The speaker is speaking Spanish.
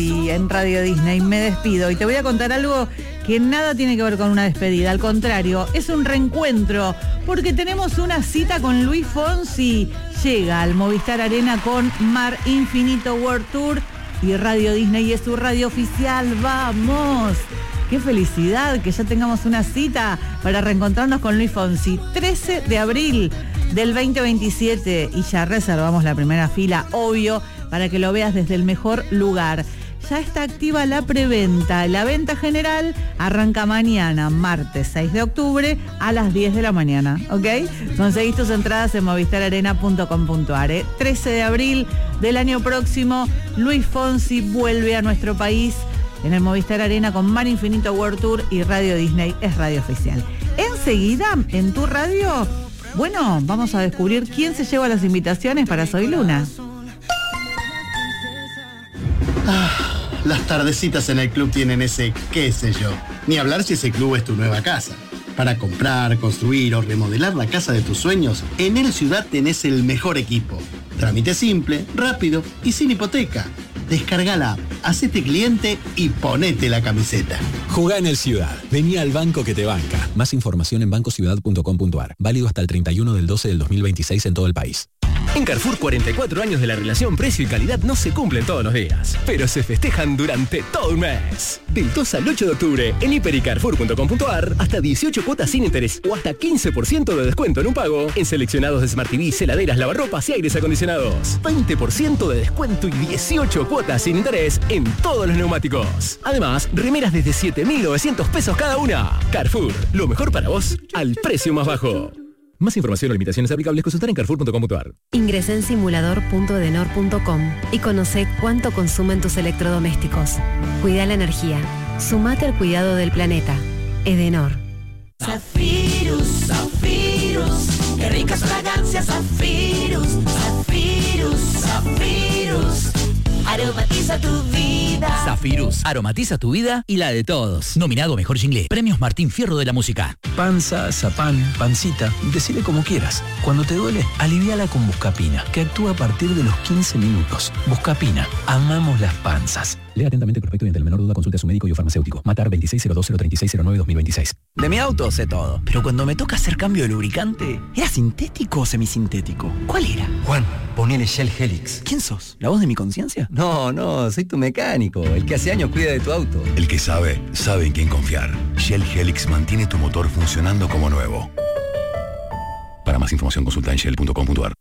Y en Radio Disney me despido y te voy a contar algo que nada tiene que ver con una despedida, al contrario, es un reencuentro, porque tenemos una cita con Luis Fonsi. Llega al Movistar Arena con Mar Infinito World Tour y Radio Disney es su radio oficial. ¡Vamos! ¡Qué felicidad que ya tengamos una cita para reencontrarnos con Luis Fonsi! 13 de abril del 2027 y ya reservamos la primera fila, obvio, para que lo veas desde el mejor lugar. Ya está activa la preventa. La venta general arranca mañana, martes 6 de octubre, a las 10 de la mañana, ¿ok? Conseguís tus entradas en movistararena.com.ar. 13 de abril del año próximo, Luis Fonsi vuelve a nuestro país en el Movistar Arena con Mar Infinito World Tour y Radio Disney es radio oficial. Enseguida, en tu radio, bueno, vamos a descubrir quién se lleva las invitaciones para Soy Luna. Las tardecitas en el club tienen ese qué sé yo. Ni hablar si ese club es tu nueva casa. Para comprar, construir o remodelar la casa de tus sueños, en El Ciudad tenés el mejor equipo. Trámite simple, rápido y sin hipoteca. Descarga la app, hacete cliente y ponete la camiseta. Jugá en El Ciudad. Vení al banco que te banca. Más información en bancociudad.com.ar. Válido hasta el 31 del 12 del 2026 en todo el país. En Carrefour, 44 años de la relación precio y calidad no se cumplen todos los días, pero se festejan durante todo un mes. Del 2 al 8 de octubre, en hiper y carrefour.com.ar, hasta 18 cuotas sin interés o hasta 15% de descuento en un pago en seleccionados de Smart TV, heladeras, lavarropas y aires acondicionados. 20% de descuento y 18 cuotas sin interés en todos los neumáticos. Además, remeras desde 7.900 pesos cada una. Carrefour, lo mejor para vos al precio más bajo. Más información o limitaciones aplicables consultar en carrefour.com.ar. Ingresá en simulador.edenor.com y conoce cuánto consumen tus electrodomésticos. Cuida la energía. Sumate al cuidado del planeta. Edenor. Zafirus, Zafirus, qué ricas fragancias. Zafirus, Zafirus, Zafirus, aromatiza tu vida. Zafirus, aromatiza tu vida y la de todos. Nominado Mejor Jingle, Premios Martín Fierro de la Música. Panza, zapán, pancita, decile como quieras. Cuando te duele, aliviala con Buscapina, que actúa a partir de los 15 minutos. Buscapina, amamos las panzas. Lea atentamente el prospecto y ante el menor duda consulte a su médico y o farmacéutico. Matar 2602-03609-2026. De mi auto sé todo, pero cuando me toca hacer cambio de lubricante, ¿era sintético o semisintético? ¿Cuál era? Juan, ponele Shell Helix. ¿Quién sos? ¿La voz de mi conciencia? No, soy tu mecánico, el que hace años cuida de tu auto. El que sabe en quién confiar. Shell Helix mantiene tu motor funcionando como nuevo. Para más información consulta en shell.com.ar.